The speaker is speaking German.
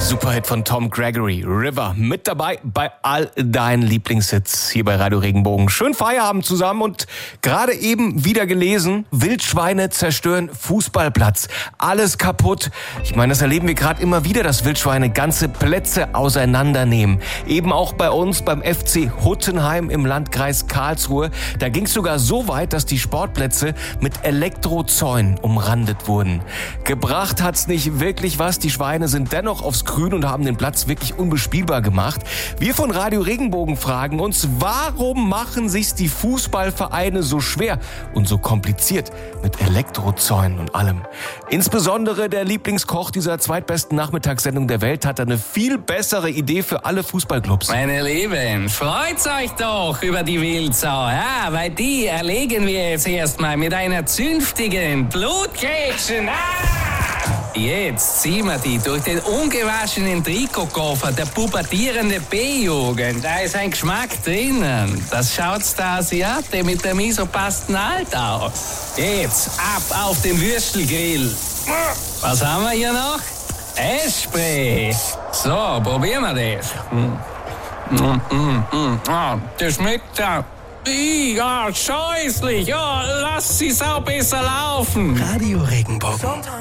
Superhit von Tom Gregory, River, mit dabei bei all deinen Lieblingshits hier bei Radio Regenbogen. Schön Feierabend zusammen und gerade eben wieder gelesen, Wildschweine zerstören Fußballplatz. Alles kaputt. Ich meine, das erleben wir gerade immer wieder, dass Wildschweine ganze Plätze auseinandernehmen. Eben auch bei uns beim FC Huttenheim im Landkreis Karlsruhe. Da ging es sogar so weit, dass die Sportplätze mit Elektrozäunen umrandet wurden. Gebracht hat's nicht wirklich was. Die Schweine sind dennoch aufs Grün und haben den Platz wirklich unbespielbar gemacht. Wir von Radio Regenbogen fragen uns, warum machen sich's die Fußballvereine so schwer und so kompliziert mit Elektrozäunen und allem? Insbesondere der Lieblingskoch dieser zweitbesten Nachmittagssendung der Welt hat eine viel bessere Idee für alle Fußballclubs. Meine Lieben, freut's euch doch über die Wildsau, ja, weil die erlegen wir jetzt erstmal mit einer zünftigen Blutgrätschen. Jetzt ziehen wir die durch den ungewaschenen Trikotkoffer der pubertierende B-Jugend. Da ist ein Geschmack drinnen. Das schaut's der Asiate mit dem isopassten Alt aus. Jetzt ab auf den Würstelgrill. Was haben wir hier noch? Essspray. So, probieren wir das. Das schmeckt ja. Ja, scheußlich. Ja, lass sie Sau besser laufen. Radio Regenbogen.